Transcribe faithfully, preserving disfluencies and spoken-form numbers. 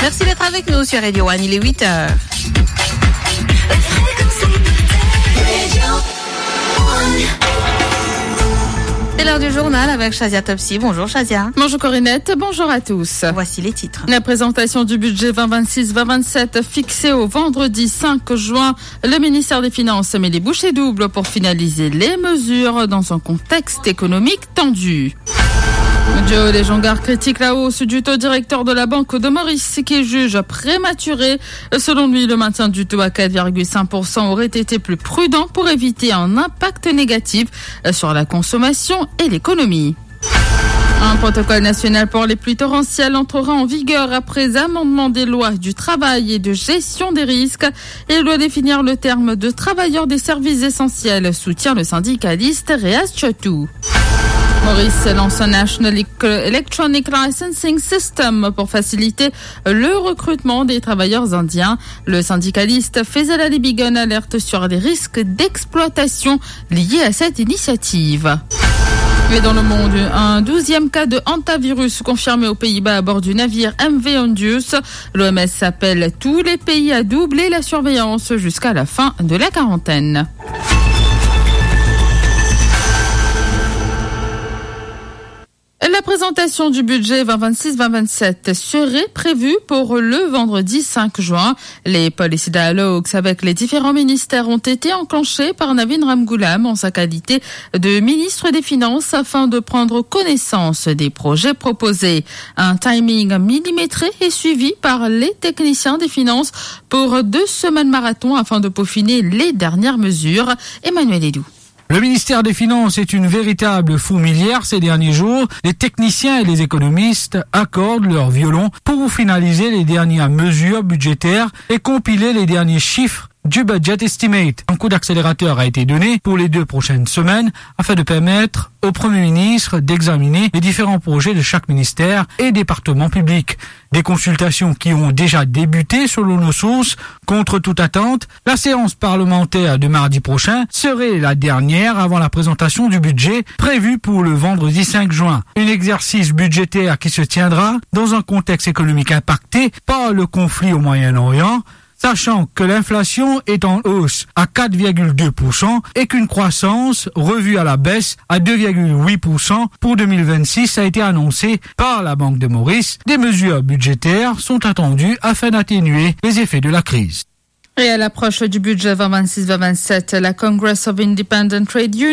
Merci d'être avec nous sur Radio One, il est huit heures. C'est l'heure du journal avec Shazia Topsy. Bonjour Shazia. Bonjour Corinette, bonjour à tous. Voici les titres. La présentation du budget vingt vingt-six vingt vingt-sept fixée au vendredi cinq juin. Le ministère des Finances met les bouchées doubles pour finaliser les mesures dans un contexte économique tendu. Joe Lejongar critique la hausse du taux directeur de la Banque de Maurice qui juge prématuré. Selon lui, le maintien du taux à quatre virgule cinq pour cent aurait été plus prudent pour éviter un impact négatif sur la consommation et l'économie. Un protocole national pour les pluies torrentielles entrera en vigueur après amendement des lois du travail et de gestion des risques. Il doit définir le terme de travailleur des services essentiels, soutient le syndicaliste Réaz Chotou. Maurice lance un National Electronic Licensing System pour faciliter le recrutement des travailleurs indiens. Le syndicaliste Faisal Ali Bigon alerte sur les risques d'exploitation liés à cette initiative. Et dans le monde, un douzième cas de hantavirus confirmé aux Pays-Bas à bord du navire M V Ondius. L'O M S appelle tous les pays à doubler la surveillance jusqu'à la fin de la quarantaine. La présentation du budget vingt vingt-six vingt vingt-sept serait prévue pour le vendredi cinq juin. Les policy dialogues avec les différents ministères ont été enclenchés par Navin Ramgoolam en sa qualité de ministre des Finances afin de prendre connaissance des projets proposés. Un timing millimétré est suivi par les techniciens des finances pour deux semaines marathon afin de peaufiner les dernières mesures. Emmanuel Edou. Le ministère des Finances est une véritable fourmilière ces derniers jours. Les techniciens et les économistes accordent leur violon pour finaliser les dernières mesures budgétaires et compiler les derniers chiffres du budget estimate. Un coup d'accélérateur a été donné pour les deux prochaines semaines afin de permettre au Premier ministre d'examiner les différents projets de chaque ministère et département public. Des consultations qui ont déjà débuté selon nos sources. Contre toute attente, la séance parlementaire de mardi prochain serait la dernière avant la présentation du budget prévu pour le vendredi cinq juin. Un exercice budgétaire qui se tiendra dans un contexte économique impacté par le conflit au Moyen-Orient, sachant que l'inflation est en hausse à quatre virgule deux pour cent et qu'une croissance revue à la baisse à deux virgule huit pour cent pour deux mille vingt-six a été annoncée par la Banque de Maurice. Des mesures budgétaires sont attendues afin d'atténuer les effets de la crise. Et à l'approche du budget vingt vingt-six vingt vingt-sept, la Congress of Independent Trade Unions